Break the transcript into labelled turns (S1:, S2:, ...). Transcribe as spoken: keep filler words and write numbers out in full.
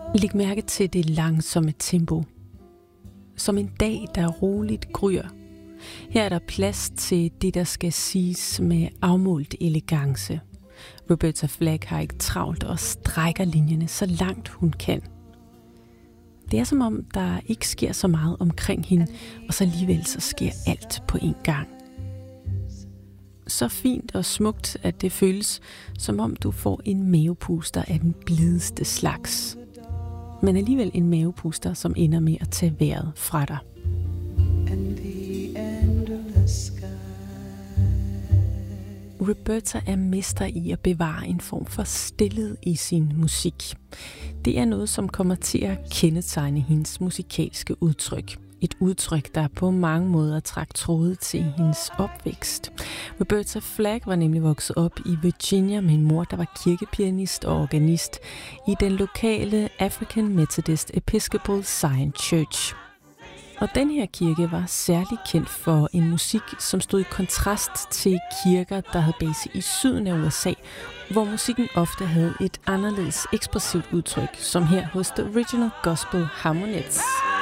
S1: Læg mærke til det langsomme tempo. Som en dag, der roligt gryer. Her er der plads til det, der skal siges med afmålt elegance. Roberta Flack har ikke travlt og strækker linjerne så langt hun kan. Det er som om, der ikke sker så meget omkring hende, og så alligevel så sker alt på en gang. Så fint og smukt, at det føles, som om du får en mavepuster af den blideste slags. Men alligevel en mavepuster, som ender med at tage vejret fra dig. Roberta er mester i at bevare en form for stilhed i sin musik. Det er noget, som kommer til at kendetegne hendes musikalske udtryk. Et udtryk, der på mange måder trak tråde til hendes opvækst. Roberta Flack var nemlig vokset op i Virginia med en mor, der var kirkepianist og organist i den lokale African Methodist Episcopal Zion Church. Og den her kirke var særlig kendt for en musik, som stod i kontrast til kirker, der havde base i syden af U S A, hvor musikken ofte havde et anderledes ekspressivt udtryk, som her hos The Original Gospel Harmonettes.